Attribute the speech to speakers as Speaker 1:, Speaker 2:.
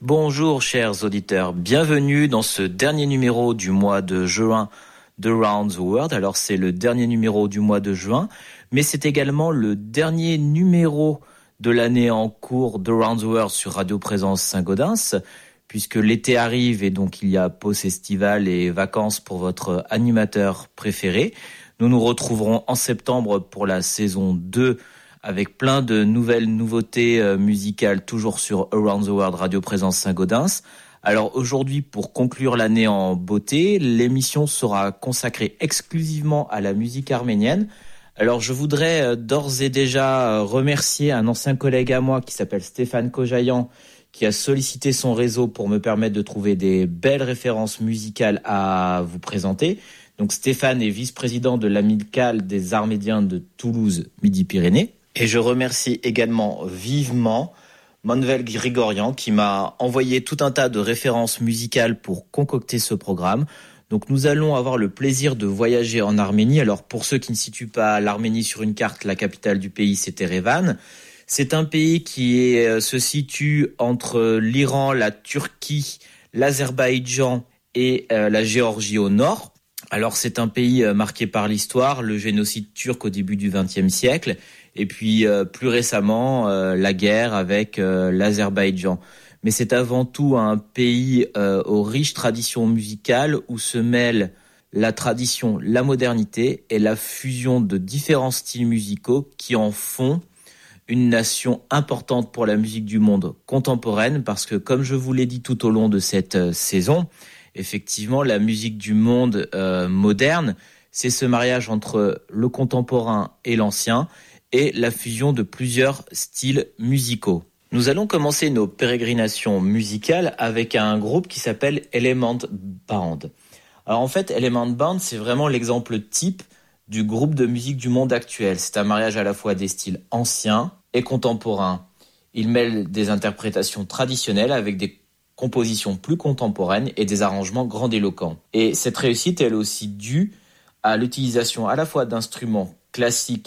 Speaker 1: Bonjour chers auditeurs, bienvenue dans ce dernier numéro du mois de juin d'Around the World. Alors c'est le dernier numéro du mois de juin, mais c'est également le dernier numéro de l'année en cours d'Around the World sur Radio Présence Saint-Gaudens, puisque l'été arrive et donc il y a pause estivale et vacances pour votre animateur préféré. Nous nous retrouverons en septembre pour la saison 2 avec plein de nouvelles nouveautés musicales, toujours sur Around the World Radio Présence Saint-Gaudens. Alors aujourd'hui, pour conclure l'année en beauté, l'émission sera consacrée exclusivement à la musique arménienne. Alors je voudrais d'ores et déjà remercier un ancien collègue à moi qui s'appelle Stéphane Kojayan, qui a sollicité son réseau pour me permettre de trouver des belles références musicales à vous présenter. Donc Stéphane est vice-président de l'Amicale des Arméniens de Toulouse Midi-Pyrénées. Et je remercie également vivement Manuel Grigorian qui m'a envoyé tout un tas de références musicales pour concocter ce programme. Donc nous allons avoir le plaisir de voyager en Arménie. Alors pour ceux qui ne situent pas l'Arménie sur une carte, la capitale du pays c'est Erevan. C'est un pays qui se situe entre l'Iran, la Turquie, l'Azerbaïdjan et la Géorgie au nord. Alors c'est un pays marqué par l'histoire, le génocide turc au début du XXe siècle. Et puis plus récemment, la guerre avec l'Azerbaïdjan. Mais c'est avant tout un pays aux riches traditions musicales où se mêlent la tradition, la modernité et la fusion de différents styles musicaux qui en font une nation importante pour la musique du monde contemporaine parce que, comme je vous l'ai dit tout au long de cette saison, effectivement, la musique du monde moderne, c'est ce mariage entre le contemporain et l'ancien et la fusion de plusieurs styles musicaux. Nous allons commencer nos pérégrinations musicales avec un groupe qui s'appelle Element Band. Alors en fait, Element Band, c'est vraiment l'exemple type du groupe de musique du monde actuel. C'est un mariage à la fois des styles anciens et contemporains. Il mêle des interprétations traditionnelles avec des compositions plus contemporaines et des arrangements grandiloquents. Et cette réussite, elle est aussi due à l'utilisation à la fois d'instruments classiques